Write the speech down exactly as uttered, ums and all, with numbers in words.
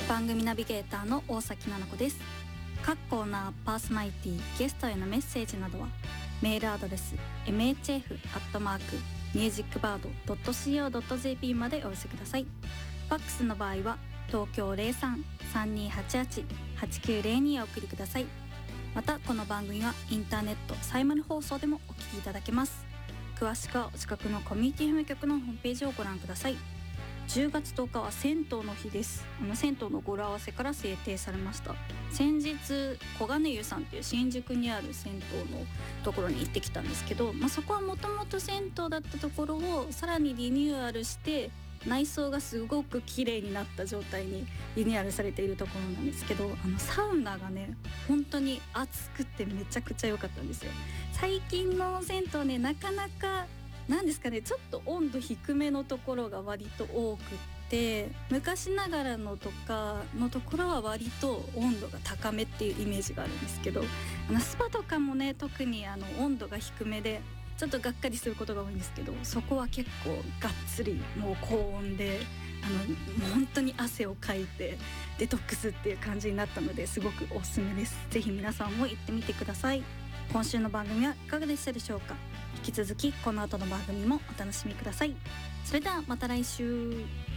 番組ナビゲーターの大崎奈々子です。各コーナー、パーソナリティ、ゲストへのメッセージなどはメールアドレス エムエイチエフ アットマーク ミュージックバード ドット シーオー ドット ジェーピー までお寄せください。ファックスの場合は東京 ゼロさん さんにーはちはち はちきゅうゼロに へお送りください。またこの番組はインターネットサイマル放送でもお聞きいただけます。詳しくはお近くのコミュニティ エフエム 局のホームページをご覧ください。じゅうがつとおかは銭湯の日です。あの銭湯の語呂合わせから制定されました。先日小金湯さんっていう新宿にある銭湯のところに行ってきたんですけど、まあ、そこはもともと銭湯だったところをさらにリニューアルして内装がすごく綺麗になった状態にリニューアルされているところなんですけど、あのサウナがね本当に熱くてめちゃくちゃ良かったんですよ。最近の銭湯ねなかなかなんですかね、ちょっと温度低めのところが割と多くって、昔ながらのとかのところは割と温度が高めっていうイメージがあるんですけど、あのスパとかもね特にあの温度が低めでちょっとがっかりすることが多いんですけど、そこは結構がっつりもう高温であのもう本当に汗をかいてデトックスっていう感じになったので、すごくおすすめです。ぜひ皆さんも行ってみてください。今週の番組はいかがでしたでしょうか。引き続きこの後の番組もお楽しみください。それではまた来週。